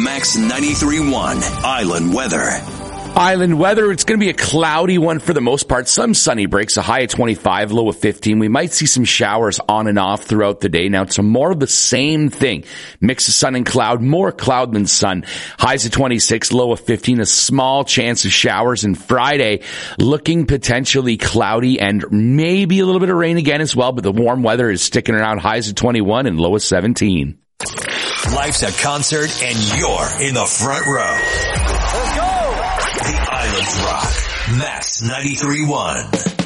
Max 93.1 Island Weather. Island weather, it's going to be a cloudy one for the most part. Some sunny breaks, a high of 25, low of 15. We might see some showers on and off throughout the day. Now, tomorrow, the same thing. Mix of sun and cloud, more cloud than sun. Highs of 26, low of 15, a small chance of showers. And Friday, looking potentially cloudy and maybe a little bit of rain again as well. But the warm weather is sticking around, highs of 21 and low of 17. Life's a concert and you're in the front row. Let's go! The Island Rock, Max 93.1.